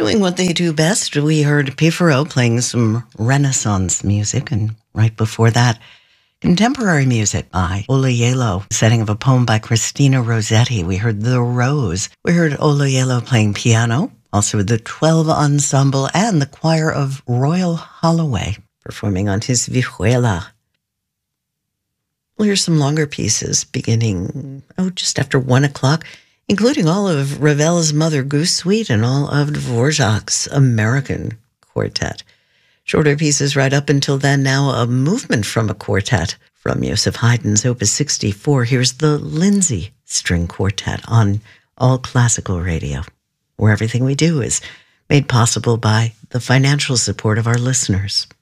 Doing what they do best, we heard Pifero playing some Renaissance music, and right before that, contemporary music by Olayelo, setting of a poem by Christina Rossetti. We heard The Rose. We heard Olayelo playing piano, also the 12 Ensemble and the choir of Royal Holloway performing on his vihuela. We'll hear some longer pieces beginning, just after 1 o'clock, including all of Ravel's Mother Goose Suite and all of Dvorak's American Quartet. Shorter pieces right up until then. Now a movement from a quartet from Joseph Haydn's Opus 64. Here's the Lindsay String Quartet on All Classical Radio, where everything we do is made possible by the financial support of our listeners.